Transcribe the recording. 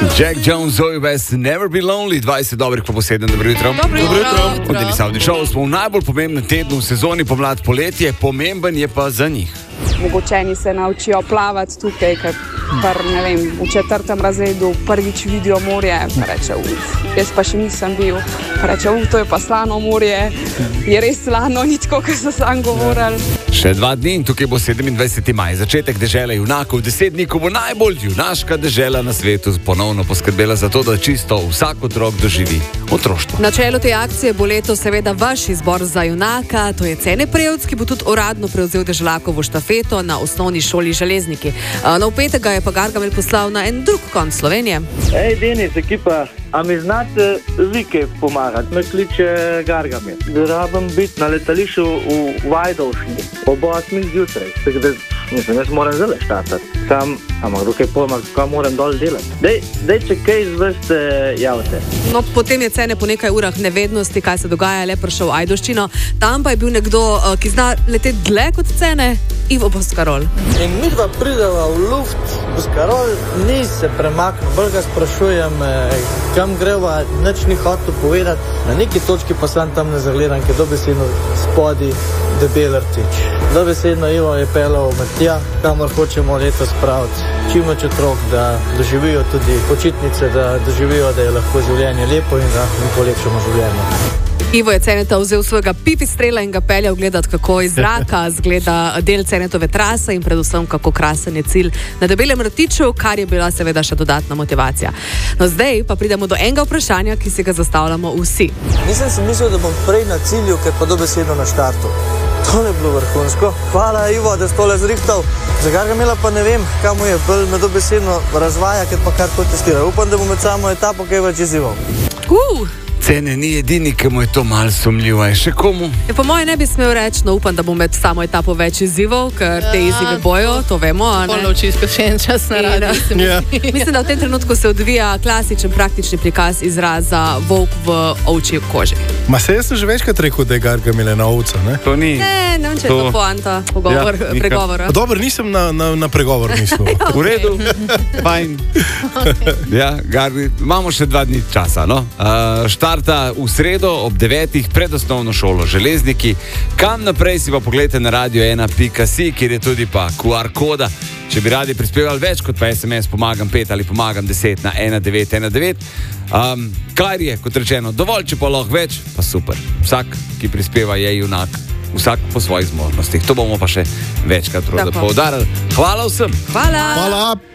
Jack Jones, Zoe West, Never Be Lonely, 20 dobrih po 7, dobro jutro. Dobro jutro. Podeli Saudi Show, smo v najbolj pomembnem tednu v sezoni pomlad poletje, pomemben je pa za njih. Mogočeni se naučijo plavati tukaj, ker ne vem, v 4. razredu prvič vidijo morje, pa reče, jaz pa še nisem bil, pa reče, to je pa slano morje, je res slano, ni tako, kot so sam govorili. Še 2 dni in tukaj bo 27. maj, začetek dežele junakov, 10 dni, ko bo najbolj junaška dežela na svetu ponovno poskrbela za to, da čisto vsak otrok doživi otroštvo. Na čelu te akcije bo letos seveda vaš izbor za junaka, to je Cene Prevc, ki bo tudi uradno prevzel deželakovo štafeto na osnovni šoli Železniki. Na petek ga je pa Gargamel poslal na en drug konc Slovenije. Hej, Denis, ekipa, a mi znate vi kaj pomagati? Me kliče Gargamel. Rabim biti na letališču v Ajdovščini ob 8 zjutraj. Tako da, mislim, jaz moram zelo štartati. Ampak dokaj pomak, kaj moram dol delati. Dej, če kaj izvrste, javite. No, potem je Cene po nekaj urah nevednosti, kaj se dogaja, le prišel v Ajdovščino. Tam pa je bil nekdo, ki zna leteti dlje kot Cene, Ivo Boscarol. In mi dva prideva v luft, Boscarol ni se premaknil, bolj ga sprašujem, kam greva, nič ni hotel povedati. Na neki točki pa sam tam ne zagledam, ker dobesedno spodi debel rtič. Dobesedno Ivo je pelal med tja, kamor hočemo letos spraviti. Čim več otrok, da doživijo tudi počitnice, da doživijo, da je lahko življenje lepo in da jim polepšamo življenje. Ivo je Ceneta vzel svojega pipistrela in ga peljal gledati, kako iz zraka zgleda del Cenetove trase in predvsem, kako krasen je cilj na debelem rtiču, kar je bila seveda še dodatna motivacija. No, zdaj pa pridemo do enega vprašanja, ki si ga zastavljamo vsi. Nisem si mislil, da bom prej na cilju, ker pa dobesedno na štartu. Tole je bilo vrhunsko. Hvala, Ivo, da si tole zrihtal. Za Gargamela pa ne vem, kam mu je, bolj me dobesedno razvaja, ker pa kar to testira. Upam, da bo med samo etapo kaj več izzival. Cene ni edini, ki mu je to malo sumljivo, je še komu? Po moje ne bi smel reči, no upam, da bo med samo etapo več izzivov, ker te izzive bojo, to vemo. Poločijsko še en čas na radi. Mislim, da v tem trenutku se odvija klasičen praktični prikaz izraza volk v ovčji koži. Ma se jaz sem že večkrat rekel, da je Gargamel ena ovca, ne? To ni. Ne vem, če je to poanta pregovora. Dobro, nisem na pregovor mislil. V redu, fajn. Ja, Garbi, imamo še 2 dni časa, no? Štarta v sredo ob 9 pred osnovno šolo Železniki. Kam naprej si pa pogledajte na radio1.si, kjer je tudi pa QR koda. Če bi radi prispevali več kot pa SMS pomagam 5 ali pomagam 10 na 1919. Kar je, kot rečeno, dovolj, če pa lahko več, pa super. Vsak, ki prispeva, je junak. Vsak po svojih zmožnostih. To bomo pa še večkrat poudarili. Hvala vsem. Hvala.